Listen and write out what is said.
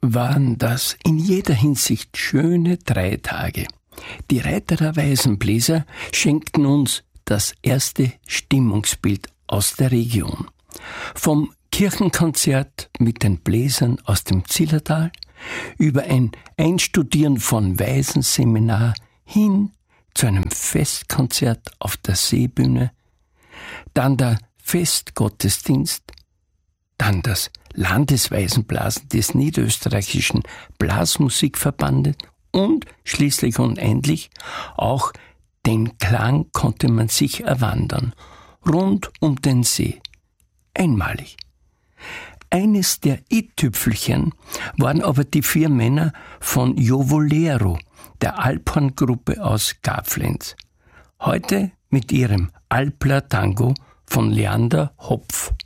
waren das in jeder Hinsicht schöne 3 Tage. Die Reiter der Waisenbläser schenkten uns das erste Stimmungsbild aus der Region. Vom Kirchenkonzert mit den Bläsern aus dem Zillertal über ein Einstudieren von Waisenseminar hin zu einem Festkonzert auf der Seebühne, dann der Festgottesdienst, dann das Landeswaisenblasen des Niederösterreichischen Blasmusikverbandes und schließlich und endlich auch den Klang konnte man sich erwandern, rund um den See. Einmalig. Eines der i-Tüpfelchen waren aber die 4 Männer von Jovolero, der Alphorn-Gruppe aus Gablenz. Heute mit ihrem Alpler Tango von Leander Hopf.